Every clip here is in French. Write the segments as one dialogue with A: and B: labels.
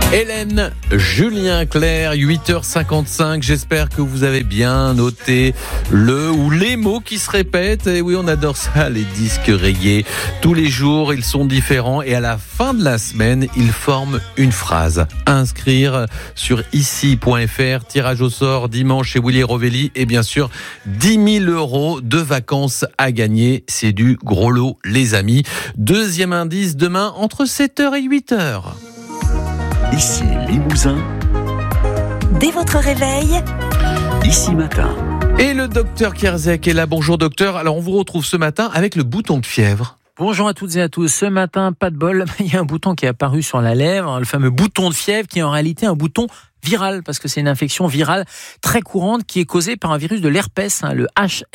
A: Hélène, Julien Clerc, 8h55. J'espère que vous avez bien noté le ou les mots qui se répètent. Et oui, on adore ça, les disques rayés. Tous les jours, ils sont différents. Et à la fin de la semaine, ils forment une phrase. À inscrire sur ici.fr. Tirage au sort dimanche chez Willy Rovelli. Et bien sûr, 10 000 € de vacances à gagner. C'est du gros lot, les amis. Deuxième indice demain entre 7h et 8h.
B: Ici Limousin.
C: Dès votre réveil,
B: Ici Matin.
A: Et le docteur Kierzek est là. Bonjour docteur. Alors on vous retrouve ce matin avec le bouton de fièvre.
D: Bonjour à toutes et à tous. Ce matin, pas de bol, il y a un bouton qui est apparu sur la lèvre, le fameux bouton de fièvre qui est en réalité un bouton viral, parce que c'est une infection virale très courante qui est causée par un virus de l'herpès, le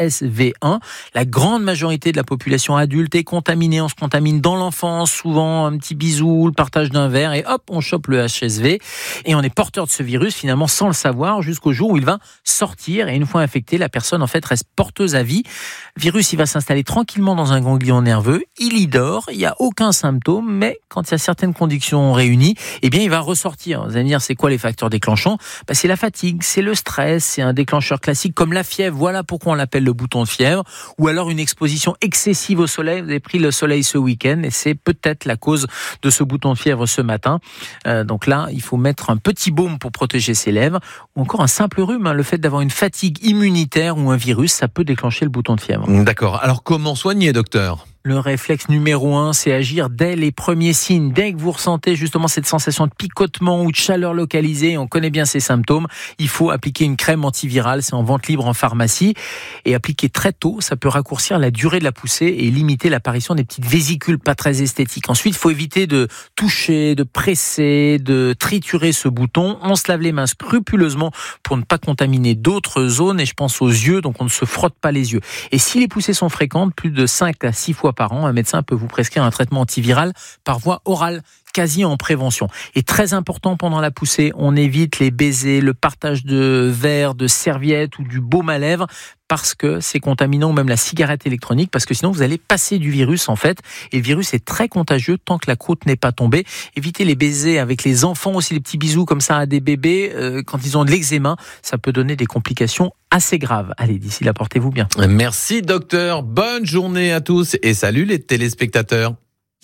D: HSV1. La grande majorité de la population adulte est contaminée. On se contamine dans l'enfance, souvent un petit bisou, le partage d'un verre, et hop, on chope le HSV. Et on est porteur de ce virus, finalement, sans le savoir, jusqu'au jour où il va sortir. Et une fois infecté, la personne, en fait, reste porteuse à vie. Le virus, il va s'installer tranquillement dans un ganglion nerveux. Il y dort, il n'y a aucun symptôme, mais quand il y a certaines conditions réunies, eh bien, il va ressortir. Vous allez me dire, c'est quoi les facteurs déclenchants? C'est la fatigue, c'est le stress, c'est un déclencheur classique comme la fièvre. Voilà pourquoi on l'appelle le bouton de fièvre. Ou alors une exposition excessive au soleil. Vous avez pris le soleil ce week-end et c'est peut-être la cause de ce bouton de fièvre ce matin. Donc là, il faut mettre un petit baume pour protéger ses lèvres. Ou encore un simple rhume. Le fait d'avoir une fatigue immunitaire ou un virus, ça peut déclencher le bouton de fièvre.
A: D'accord. Alors comment soigner, docteur ?
D: Le réflexe numéro 1, c'est agir dès les premiers signes. Dès que vous ressentez justement cette sensation de picotement ou de chaleur localisée, on connaît bien ces symptômes, il faut appliquer une crème antivirale, c'est en vente libre en pharmacie. Et appliquer très tôt, ça peut raccourcir la durée de la poussée et limiter l'apparition des petites vésicules pas très esthétiques. Ensuite, il faut éviter de toucher, de presser, de triturer ce bouton. On se lave les mains scrupuleusement pour ne pas contaminer d'autres zones. Et je pense aux yeux, donc on ne se frotte pas les yeux. Et si les poussées sont fréquentes, plus de 5 à 6 fois par an, un médecin peut vous prescrire un traitement antiviral par voie orale, quasi en prévention. Et très important pendant la poussée, on évite les baisers, le partage de verres, de serviettes ou du baume à lèvres, parce que c'est contaminant, ou même la cigarette électronique, parce que sinon vous allez passer du virus en fait. Et le virus est très contagieux tant que la croûte n'est pas tombée. Évitez les baisers avec les enfants, aussi les petits bisous comme ça à des bébés, quand ils ont de l'eczéma, ça peut donner des complications assez graves. Allez, d'ici là, portez-vous bien.
A: Merci docteur, bonne journée à tous et salut les téléspectateurs.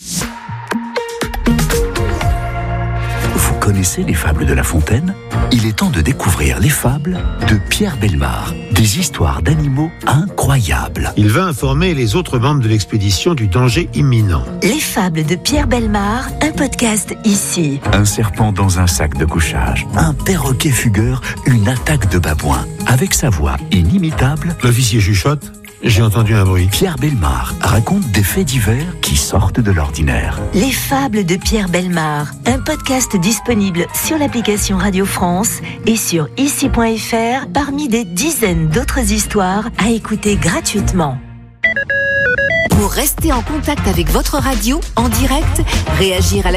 B: Vous connaissez les fables de La Fontaine ? Il est temps de découvrir les fables de Pierre Bellemare. Des histoires d'animaux incroyables.
E: Il va informer les autres membres de l'expédition du danger imminent.
C: les fables de Pierre Bellemare, un podcast ici.
B: Un serpent dans un sac de couchage. Un perroquet fugueur, une attaque de babouin. Avec sa voix inimitable,
E: L'officier chuchote. J'ai entendu un bruit.
B: Pierre Bellemare raconte des faits divers qui sortent de l'ordinaire.
C: Les fables de Pierre Bellemare, un podcast disponible sur l'application Radio France et sur ici.fr parmi des dizaines d'autres histoires à écouter gratuitement.
F: Pour rester en contact avec votre radio, en direct, réagir à la